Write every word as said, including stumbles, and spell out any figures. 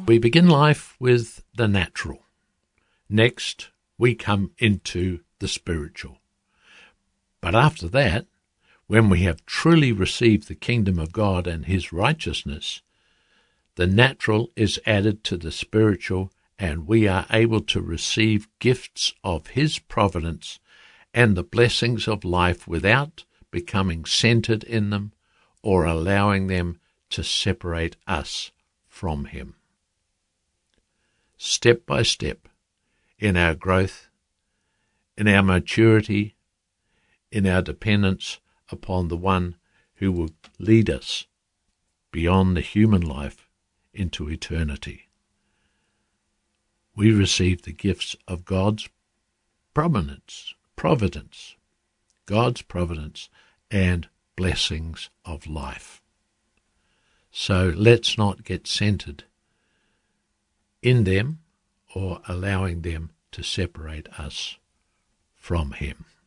We begin life with the natural. Next, we come into the spiritual. But after that, when we have truly received the kingdom of God and his righteousness, the natural is added to the spiritual, and we are able to receive gifts of his providence and the blessings of life without becoming centered in them or allowing them to separate us from him. Step by step, in our growth, in our maturity, in our dependence upon the one who will lead us beyond the human life into eternity, we receive the gifts of God's providence, providence, God's providence and blessings of life. So let's not get centered in them or allowing them to separate us from him.